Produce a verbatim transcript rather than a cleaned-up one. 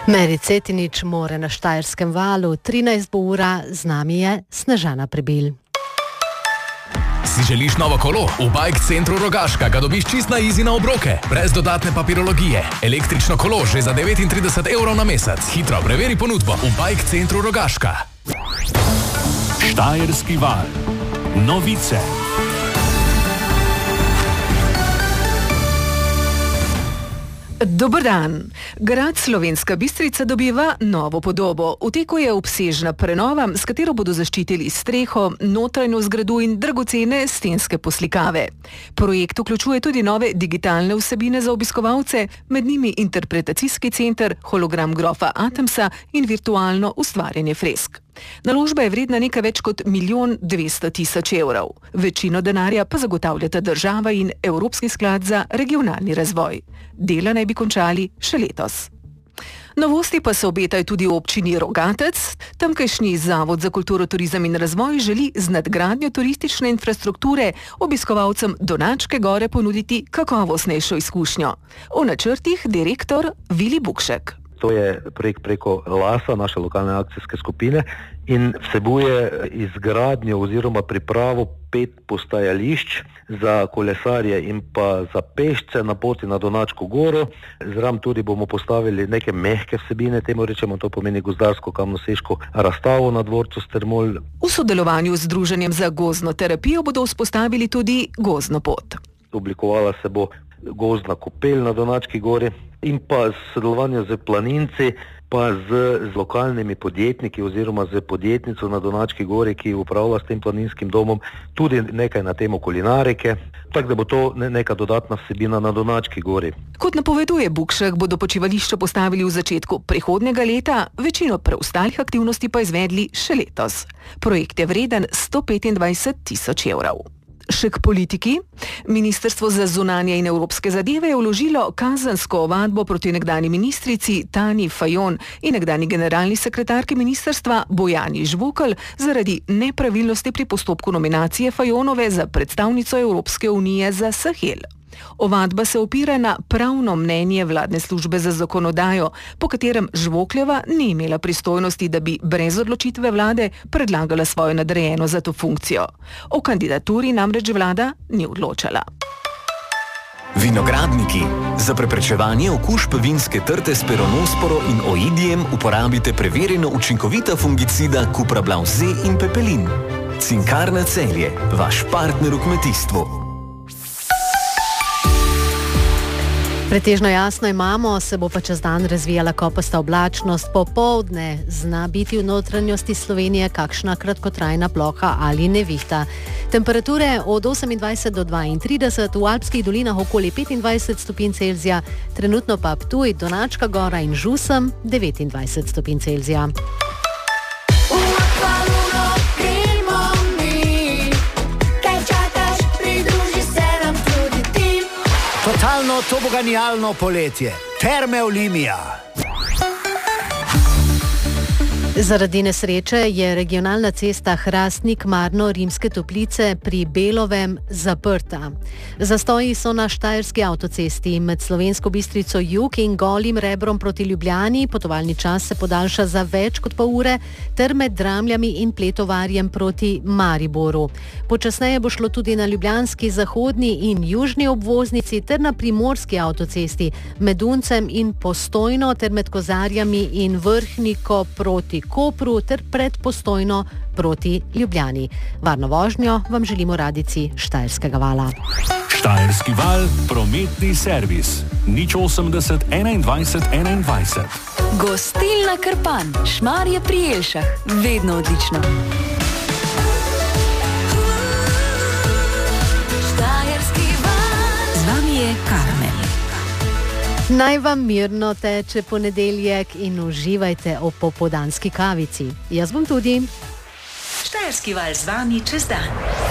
Meri Cetinič, more na Štajerskem valu, trinajst bo ura, z nami je Snežana Prebil. Si želiš novo kolo? V Bike Centru Rogaška ga dobiš čist na izi na obroke, brez dodatne papirologije. Električno kolo že za devetintrideset evrov na mesec. Hitro preveri ponudbo v Bike Centru Rogaška. Štajerski val. Novice. Dober dan. Grad Slovenska Bistrica dobiva novo podobo. V teku je obsežna prenova, s katero bodo zaščitili streho, notranjo zgradu in dragocene stenske poslikave. Projekt vključuje tudi nove digitalne vsebine za obiskovalce, med njimi interpretacijski center, hologram grofa Atemsa in virtualno ustvarjanje fresk. Naložba je vredna nekaj več kot milijon dvesto tisoč evrov. Večino denarja pa zagotavljata država in Evropski sklad za regionalni razvoj. Dela naj bi končali še letos. Novosti pa se obetajo tudi v občini Rogatec. Tamkajšnji Zavod za kulturo, turizem in razvoj želi z nadgradnjo turistične infrastrukture obiskovalcem Donačke gore ponuditi kakovostnejšo izkušnjo. O načrtih direktor Vili Bukšek. To je projekt preko LASA, naše lokalne akcijske skupine, in vsebuje izgradnjo oziroma pripravo pet postajališč za kolesarje in pa za pešce na poti na Donačko goro. Zraven tudi bomo postavili neke mehke vsebine, temu rečemo, to pomeni gozdarsko kamnoseško razstavo na dvorcu Strmol. V sodelovanju z Združenjem za gozdno terapijo bodo vzpostavili tudi gozdno pot. Oblikovala se bo gozdna kopel na Donački gori in pa sodelovanje z planinci, pa z, z lokalnimi podjetniki oziroma z podjetnico na Donački gori, ki upravlja s tem planinskim domom, tudi nekaj na temo kulinarike, tako da bo to neka dodatna vsebina na Donački gori. Kot napoveduje Bukšek, bodo počivališče postavili v začetku prihodnjega leta, večino preostalih aktivnosti pa izvedli še letos. Projekt je vreden sto petindvajset tisoč evrov. Še k politiki. Ministrstvo za zunanje in evropske zadeve je vložilo kazensko ovadbo proti nekdanji ministrici Tanji Fajon in nekdanji generalni sekretarki ministrstva Bojani Žvokelj zaradi nepravilnosti pri postopku nominacije Fajonove za predstavnico Evropske unije za Sahel. Ovadba se opira na pravno mnenje vladne službe za zakonodajo, po katerem Žvokljeva ni imela pristojnosti, da bi brez odločitve vlade predlagala svojo nadrejeno za to funkcijo. O kandidaturi namreč vlada ni odločala. Vinogradniki. Za preprečevanje okužb vinske trte s peronosporo in oidijem uporabite preverjeno učinkovita fungicida Kuprablav Z in Pepelin. Cinkarna Celje, vaš partner v kmetijstvu. Pretežno jasno imamo, se bo pa čez dan razvijala kopasta oblačnost, popoldne zna biti v notranjosti Slovenije kakšna kratkotrajna ploha ali nevihta. Temperature od osemindvajset do dvaintrideset, v alpskih dolinah okoli petindvajset stopinj Celzija, trenutno pa Ptuj, Donačka gora in Žusem devetindvajset stopinj Celzija. Totalno toboganijalno poletje. Terme Olimia. Zaradi nesreče je regionalna cesta Hrastnik-Marno-Rimske Toplice pri Belovem zaprta. Zastoji so na Štajerski avtocesti med Slovensko Bistrico jug in Golim Rebrom proti Ljubljani. Potovalni čas se podaljša za več kot pol ure ter med Dramljami in Pletovarjem proti Mariboru. Počasneje bo šlo tudi na ljubljanski zahodni in južni obvoznici ter na primorski avtocesti med Uncem in Postojno ter med Kozarjami in Vrhniko proti Kopru ter pred Postojno proti Ljubljani. Varno vožnjo vam želimo radijci Štajerskega vala. Štajerski val, prometni servis. nič osemdeset enaindvajset enaindvajset. Gostilna Krpan, Šmarje pri Jelšah. Vedno odlično. Štajerski val. Z vami je Karmen. Naj vam mirno teče ponedeljek in uživajte ob popoldanski kavici. Jaz bom tudi. Štajerski val z vami čez dan.